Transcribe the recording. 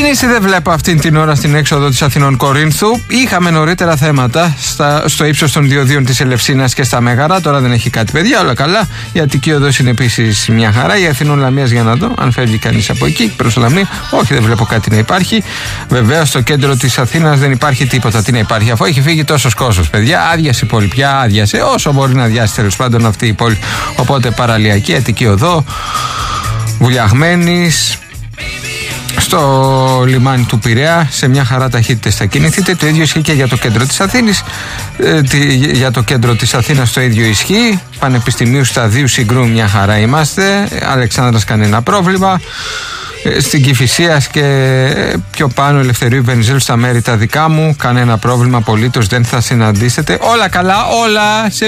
Κίνηση δεν βλέπω αυτήν την ώρα στην έξοδο της Αθηνών Κορίνθου. Είχαμε νωρίτερα θέματα στο ύψος των διοδίων της Ελευσίνας και στα Μέγαρα. Τώρα δεν έχει κάτι, παιδιά, όλα καλά. Η Αττική Οδός είναι επίσης μια χαρά. Η Αθηνών Λαμίας, για να δω αν φεύγει κανείς από εκεί προς Λαμία. Όχι, δεν βλέπω κάτι να υπάρχει. Βεβαίως στο κέντρο της Αθήνας δεν υπάρχει τίποτα. Τι να υπάρχει, αφού έχει φύγει τόσος κόσμος, παιδιά. Άδειασε η πόλη, πια άδειασε. Όσο μπορεί να αδειάσει τέλος πάντων αυτή η πόλη. Οπότε παραλιακή Αττική Οδό, βουλιαγμένης. Στο λιμάνι του Πειραιά σε μια χαρά ταχύτητες θα κινηθείτε. Το ίδιο ισχύει και για το κέντρο της Αθήνης. Για το κέντρο της Αθήνας το ίδιο ισχύει. Πανεπιστημίου Σταδίου Συγκρού μια χαρά είμαστε. Αλεξάνδρας κανένα πρόβλημα. Στην Κηφισίας και πιο πάνω Ελευθερίου Βενιζέλου στα μέρη τα δικά μου κανένα πρόβλημα απολύτως δεν θα συναντήσετε. Όλα καλά, όλα σε